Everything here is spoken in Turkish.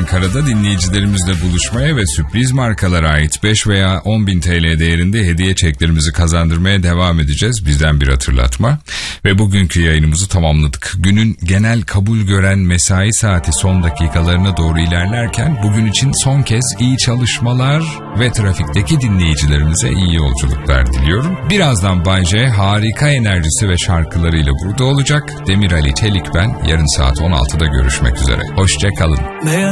Ankara'da dinleyicilerimizle buluşmaya ve sürpriz markalara ait 5 veya 10 bin TL değerinde hediye çeklerimizi kazandırmaya devam edeceğiz. Bizden bir hatırlatma. Ve bugünkü yayınımızı tamamladık. Günün genel kabul gören mesai saati son dakikalarına doğru ilerlerken bugün için son kez iyi çalışmalar ve trafikteki dinleyicilerimize iyi yolculuklar diliyorum. Birazdan Bay J harika enerjisi ve şarkılarıyla burada olacak. Demir Ali Çelik ben. Yarın saat 16'da görüşmek üzere. Hoşça kalın.